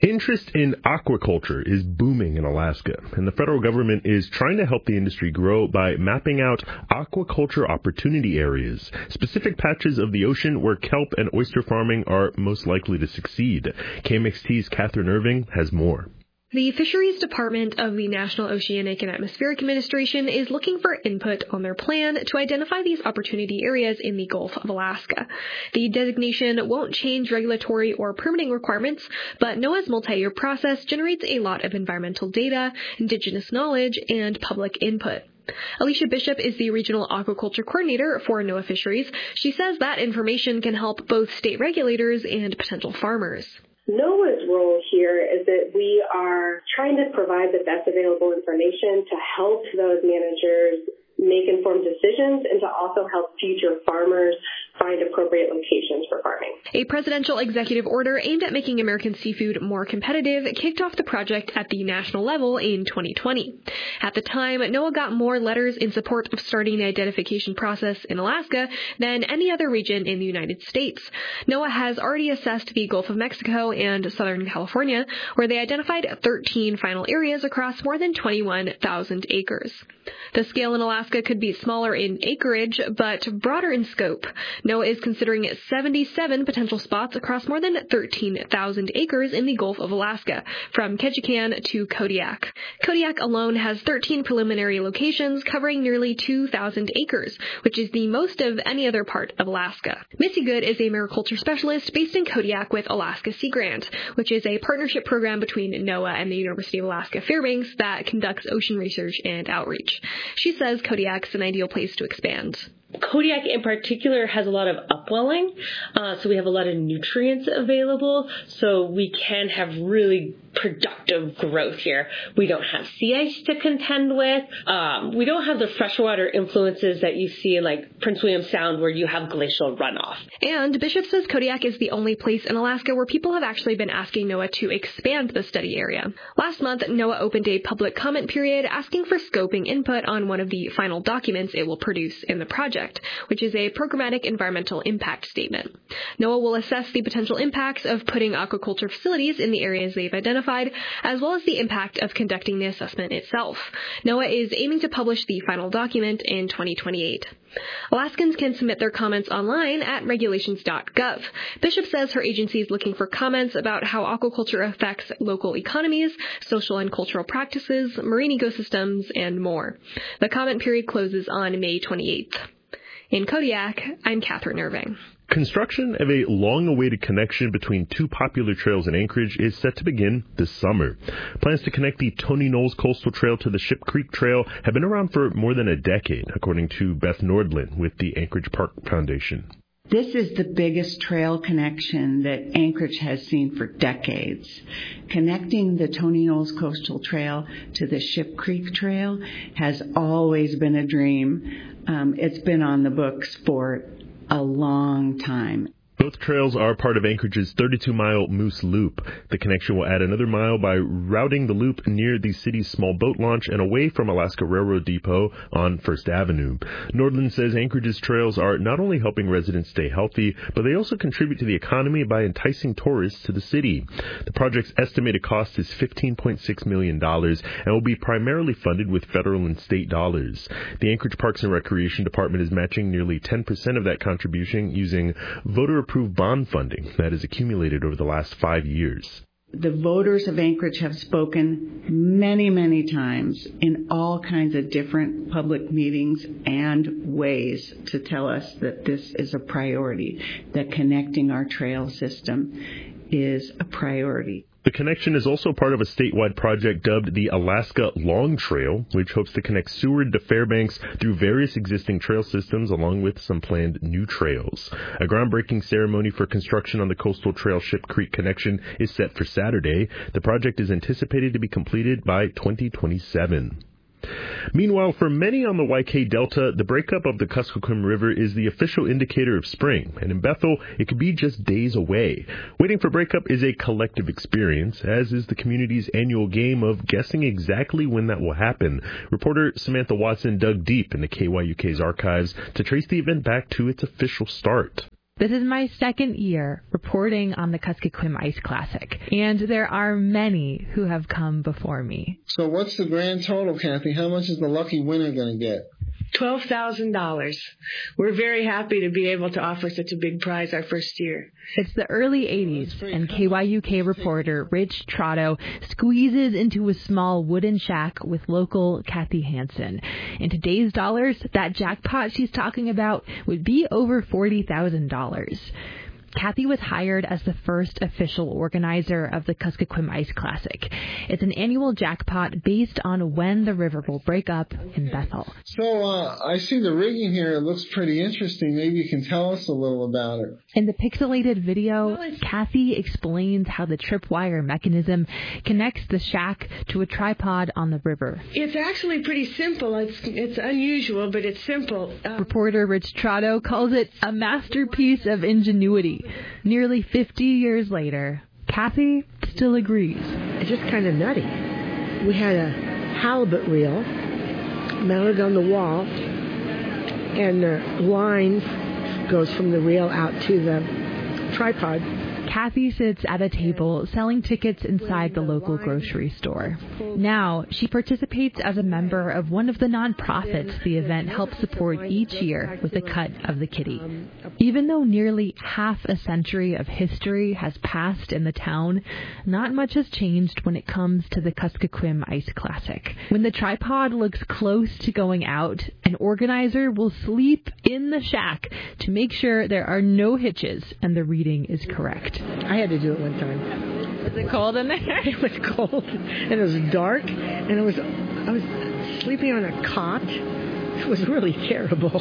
Interest in aquaculture is booming in Alaska, and the federal government is trying to help the industry grow by mapping out aquaculture opportunity areas, specific patches of the ocean where kelp and oyster farming are most likely to succeed. KMXT's Catherine Irving has more. The Fisheries Department of the National Oceanic and Atmospheric Administration is looking for input on their plan to identify these opportunity areas in the Gulf of Alaska. The designation won't change regulatory or permitting requirements, but NOAA's multi-year process generates a lot of environmental data, indigenous knowledge, and public input. Alicia Bishop is the Regional Aquaculture Coordinator for NOAA Fisheries. She says that information can help both state regulators and potential farmers. NOAA's role here is that we are trying to provide the best available information to help those managers make informed decisions and to also help future farmers find appropriate locations for farming. A presidential executive order aimed at making American seafood more competitive kicked off the project at the national level in 2020. At the time, NOAA got more letters in support of starting the identification process in Alaska than any other region in the United States. NOAA has already assessed the Gulf of Mexico and Southern California, where they identified 13 final areas across more than 21,000 acres. The scale in Alaska could be smaller in acreage, but broader in scope. NOAA is considering 77 potential spots across more than 13,000 acres in the Gulf of Alaska, from Ketchikan to Kodiak. Kodiak alone has 13 preliminary locations covering nearly 2,000 acres, which is the most of any other part of Alaska. Missy Good is a mariculture specialist based in Kodiak with Alaska Sea Grant, which is a partnership program between NOAA and the University of Alaska Fairbanks that conducts ocean research and outreach. She says Kodiak's an ideal place to expand. Kodiak in particular has a lot of upwelling, so we have a lot of nutrients available, so we can have really productive growth here. We don't have sea ice to contend with. We don't have the freshwater influences that you see in like Prince William Sound where you have glacial runoff. And Bishop says Kodiak is the only place in Alaska where people have actually been asking NOAA to expand the study area. Last month, NOAA opened a public comment period asking for scoping input on one of the final documents it will produce in the project, which is a programmatic environmental impact statement. NOAA will assess the potential impacts of putting aquaculture facilities in the areas they've identified, as well as the impact of conducting the assessment itself. NOAA is aiming to publish the final document in 2028. Alaskans can submit their comments online at regulations.gov. Bishop says her agency is looking for comments about how aquaculture affects local economies, social and cultural practices, marine ecosystems, and more. The comment period closes on May 28th. In Kodiak, I'm Catherine Irving. Construction of a long-awaited connection between two popular trails in Anchorage is set to begin this summer. Plans to connect the Tony Knowles Coastal Trail to the Ship Creek Trail have been around for more than a decade, according to Beth Nordlund with the Anchorage Park Foundation. This is the biggest trail connection that Anchorage has seen for decades. Connecting the Tony Knowles Coastal Trail to the Ship Creek Trail has always been a dream. It's been on the books for a long time. Both trails are part of Anchorage's 32-mile Moose Loop. The connection will add another mile by routing the loop near the city's small boat launch and away from Alaska Railroad Depot on First Avenue. Nordlund says Anchorage's trails are not only helping residents stay healthy, but they also contribute to the economy by enticing tourists to the city. The project's estimated cost is $15.6 million and will be primarily funded with federal and state dollars. The Anchorage Parks and Recreation Department is matching nearly 10% of that contribution using voter-approved bond funding that has accumulated over the last 5 years. The voters of Anchorage have spoken many, many times in all kinds of different public meetings and ways to tell us that this is a priority, that connecting our trail system is a priority. The connection is also part of a statewide project dubbed the Alaska Long Trail, which hopes to connect Seward to Fairbanks through various existing trail systems along with some planned new trails. A groundbreaking ceremony for construction on the Coastal Trail Ship Creek connection is set for Saturday. The project is anticipated to be completed by 2027. Meanwhile, for many on the YK Delta, the breakup of the Kuskokwim River is the official indicator of spring, and in Bethel, it could be just days away. Waiting for breakup is a collective experience, as is the community's annual game of guessing exactly when that will happen. Reporter Samantha Watson dug deep into KYUK's archives to trace the event back to its official start. This is my second year reporting on the Kuskokwim Ice Classic, and there are many who have come before me. So what's the grand total, Kathy? How much is the lucky winner going to get? $12,000. We're very happy to be able to offer such a big prize our first year. It's the early 80s, and KYUK reporter Rich Trotto squeezes into a small wooden shack with local Kathy Hansen. In today's dollars, that jackpot she's talking about would be over $40,000. Kathy was hired as the first official organizer of the Kuskokwim Ice Classic. It's an annual jackpot based on when the river will break up in Bethel. So I see the rigging here. It looks pretty interesting. Maybe you can tell us a little about it. In the pixelated video, Kathy explains how the tripwire mechanism connects the shack to a tripod on the river. It's actually pretty simple. It's unusual, but it's simple. Reporter Rich Trotto calls it a masterpiece of ingenuity. Nearly 50 years later, Kathy still agrees. It's just kind of nutty. We had a halibut reel mounted on the wall, and the line goes from the reel out to the tripod. Kathy sits at a table selling tickets inside the local grocery store. Now, she participates as a member of one of the nonprofits the event helps support each year with a cut of the kitty. Even though nearly half a century of history has passed in the town, not much has changed when it comes to the Kuskokwim Ice Classic. When the tripod looks close to going out, an organizer will sleep in the shack to make sure there are no hitches and the reading is correct. I had to do it one time. Was it cold in there? It was cold, and it was dark, and I was sleeping on a cot. It was really terrible.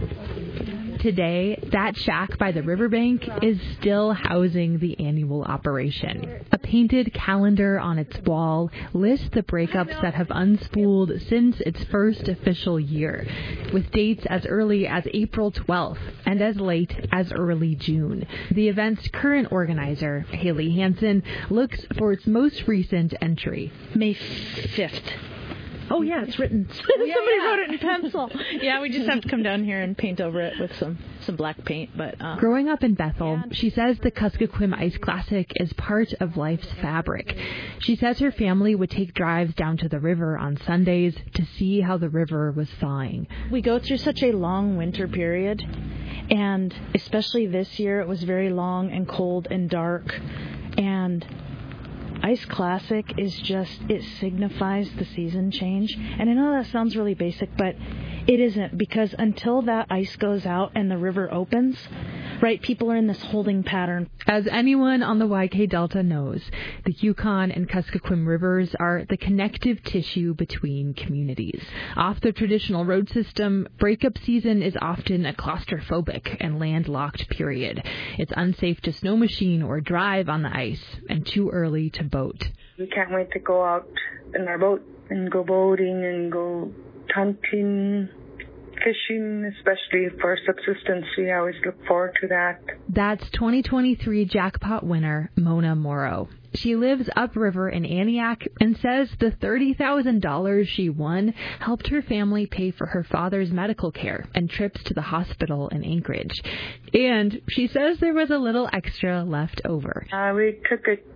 Today, that shack by the riverbank is still housing the annual operation. A painted calendar on its wall lists the breakups that have unspooled since its first official year, with dates as early as April 12th and as late as early June. The event's current organizer, Haley Hansen, looks for its most recent entry. May 5th. Oh, yeah, it's written. Somebody wrote it in pencil. Yeah, we just have to come down here and paint over it with some black paint. But growing up in Bethel, she says the Kuskokwim Ice Classic is part of life's fabric. She says her family would take drives down to the river on Sundays to see how the river was thawing. We go through such a long winter period, and especially this year, it was very long and cold and dark, and Ice Classic is just, it signifies the season change. And I know that sounds really basic, but it isn't, because until that ice goes out and the river opens, right, people are in this holding pattern. As anyone on the YK Delta knows, the Yukon and Kuskokwim rivers are the connective tissue between communities. Off the traditional road system, breakup season is often a claustrophobic and landlocked period. It's unsafe to snow machine or drive on the ice, and too early to boat. We can't wait to go out in our boat and go boating and go hunting, fishing, especially for subsistence. We always look forward to that. That's 2023 jackpot winner Mona Morrow. She lives upriver in Aniak and says the $30,000 she won helped her family pay for her father's medical care and trips to the hospital in Anchorage. And she says there was a little extra left over. We took a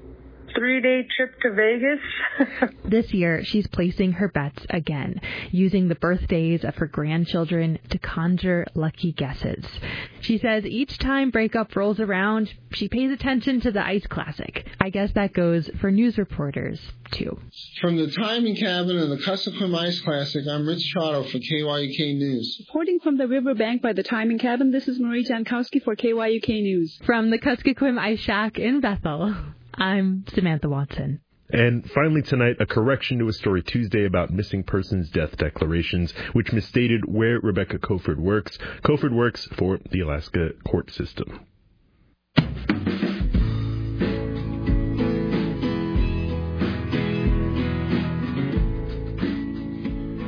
3-day trip to Vegas. This year, she's placing her bets again, using the birthdays of her grandchildren to conjure lucky guesses. She says each time breakup rolls around, she pays attention to the Ice Classic. I guess that goes for news reporters, too. From the Timing Cabin and the Kuskokwim Ice Classic, I'm Rich Trotto for KYUK News. Reporting from the riverbank by the Timing Cabin, this is Marie Jankowski for KYUK News. From the Kuskokwim Ice Shack in Bethel, I'm Samantha Watson. And finally tonight, a correction to a story Tuesday about missing persons death declarations, which misstated where Rebecca Koford works. Koford works for the Alaska court system.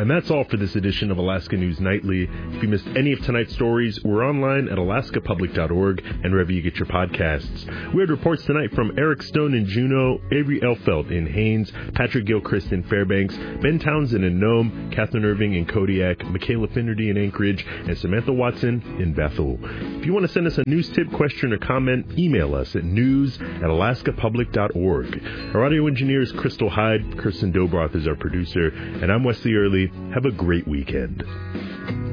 And that's all for this edition of Alaska News Nightly. If you missed any of tonight's stories, we're online at alaskapublic.org and wherever you get your podcasts. We had reports tonight from Eric Stone in Juneau, Avery Elfelt in Haines, Patrick Gilchrist in Fairbanks, Ben Townsend in Nome, Catherine Irving in Kodiak, Michaela Finnerty in Anchorage, and Samantha Watson in Bethel. If you want to send us a news tip, question, or comment, email us at news@alaskapublic.org. Our audio engineer is Crystal Hyde. Kirsten Dobroth is our producer. And I'm Wesley Early. Have a great weekend.